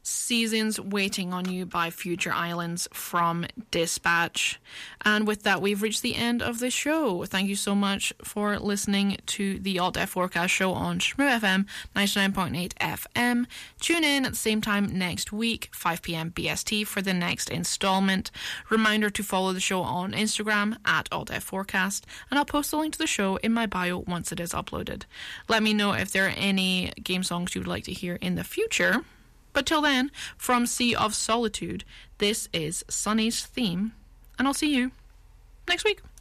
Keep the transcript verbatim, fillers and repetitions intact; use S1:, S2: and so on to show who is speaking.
S1: Seasons Waiting on You by Future Islands from Dispatch. And with that, we've reached the end of the show. Thank you so much for listening to the Alt F Forecast show on Shmoo F M ninety-nine point eight F M. Tune in at the same time next week, five p.m. B S T, for the next installment. Reminder to follow the show on Instagram at Alt F Forecast, and I'll post a link to the show in my bio once it is uploaded. Let me know if there are any game songs you would like to hear in the future. But till then, from Sea of Solitude, this is Sunny's Theme, and I'll see you next week.